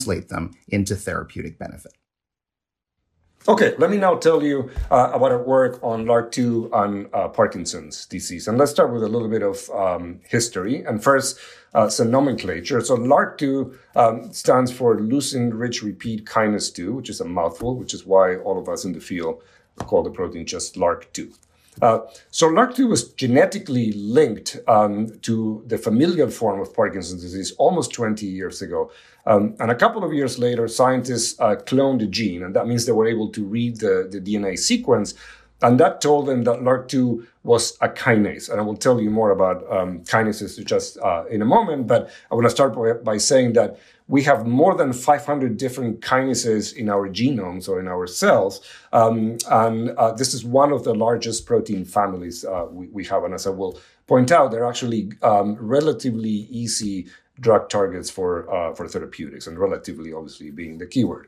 translate them into therapeutic benefit. Okay, let me now tell you about our work on LRRK2 and Parkinson's disease. And let's start with a little bit of history. And first, some nomenclature. So LRRK2 stands for leucine-rich repeat kinase 2, which is a mouthful, which is why all of us in the field call the protein just LRRK2. So LRRK2 was genetically linked to the familial form of Parkinson's disease almost 20 years ago. And a couple of years later, scientists cloned the gene, and that means they were able to read the DNA sequence. And that told them that LRRK2 was a kinase. And I will tell you more about kinases just in a moment. But I want to start by saying that we have more than 500 different kinases in our genomes or in our cells. And this is one of the largest protein families we have. And as I will point out, they're actually relatively easy drug targets for therapeutics, and relatively obviously being the keyword.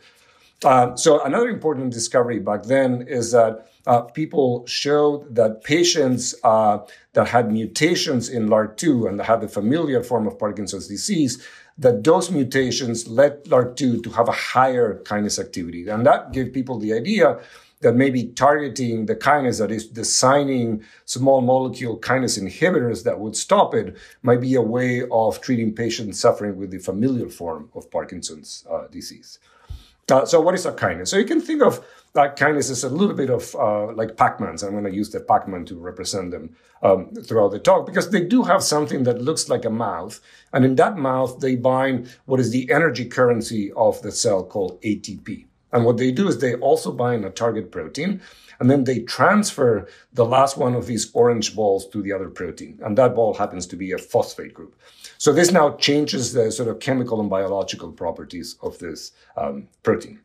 So another important discovery back then is that people showed that patients that had mutations in LRRK2 and that had the familial form of Parkinson's disease, that those mutations led LRRK2 to have a higher kinase activity. And that gave people the idea that maybe targeting the kinase, that is designing small molecule kinase inhibitors that would stop it, might be a way of treating patients suffering with the familial form of Parkinson's disease. So what is a kinase? So you can think of kinase as a little bit of like Pac-Mans. I'm going to use the Pac-Man to represent them throughout the talk, because they do have something that looks like a mouth. And in that mouth, they bind what is the energy currency of the cell called ATP. And what they do is they also bind a target protein, and then they transfer the last one of these orange balls to the other protein. And that ball happens to be a phosphate group. So this now changes the sort of chemical and biological properties of this protein.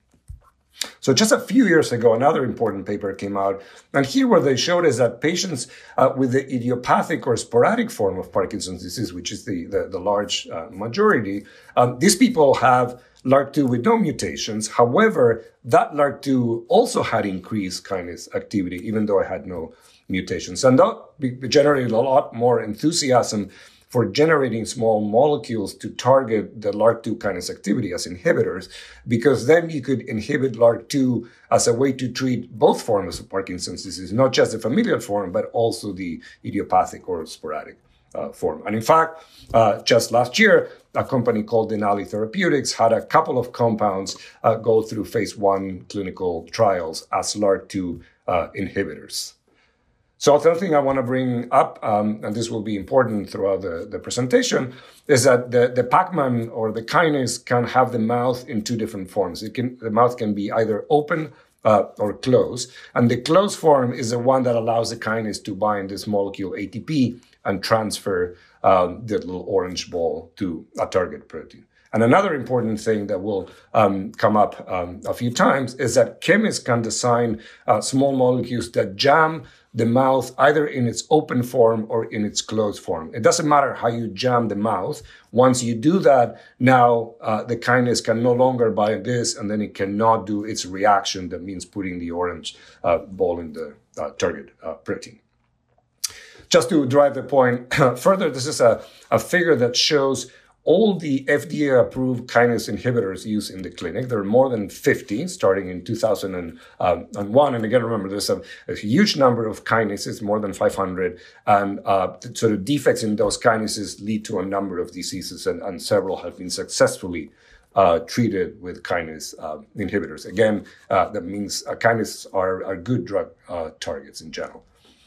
So just a few years ago, another important paper came out. And here what they showed is that patients with the idiopathic or sporadic form of Parkinson's disease, which is the large majority, these people have LRRK2 with no mutations. However, that LRRK2 also had increased kinase activity, even though it had no mutations. And that generated a lot more enthusiasm for generating small molecules to target the LRRK2 kinase activity as inhibitors, because then you could inhibit LRRK2 as a way to treat both forms of Parkinson's disease, not just the familial form, but also the idiopathic or sporadic form. And in fact, just last year, a company called Denali Therapeutics had a couple of compounds go through phase 1 clinical trials as LRRK2 inhibitors. So the other thing I want to bring up, and this will be important throughout the presentation, is that the Pac-Man or the kinase can have the mouth in two different forms. The mouth can be either open or closed. And the closed form is the one that allows the kinase to bind this molecule ATP and transfer the little orange ball to a target protein. And another important thing that will come up a few times is that chemists can design small molecules that jam the mouth either in its open form or in its closed form. It doesn't matter how you jam the mouth. Once you do that, now the kinase can no longer bind this, and then it cannot do its reaction. That means putting the orange ball in the target protein. Just to drive the point further, this is a figure that shows all the FDA-approved kinase inhibitors used in the clinic. There are more than 50, starting in 2001. And again, remember, there's a huge number of kinases, more than 500. And sort of defects in those kinases lead to a number of diseases, and several have been successfully treated with kinase inhibitors. Again, that means kinases are good drug targets in general.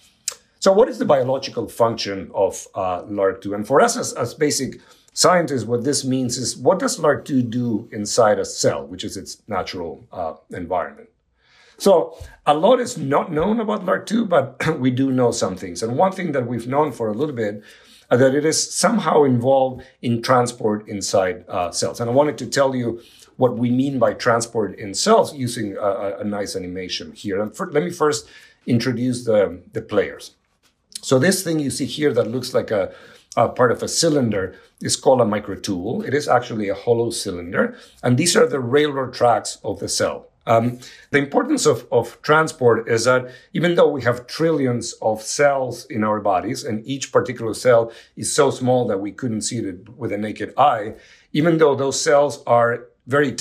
So what is the biological function of LRRK2? And for us as basic scientists, what this means is, what does LRRK2 do inside a cell, which is its natural environment? So a lot is not known about LRRK2, but we do know some things. And one thing that we've known for a little bit, that it is somehow involved in transport inside cells. And I wanted to tell you what we mean by transport in cells using a nice animation here. And let me first introduce the players. So this thing you see here that looks like a part of a cylinder is called a microtubule. It is actually a hollow cylinder, and these are the railroad tracks of the cell. The importance of transport is that even though we have trillions of cells in our bodies, and each particular cell is so small that we couldn't see it with a naked eye, even though those cells are very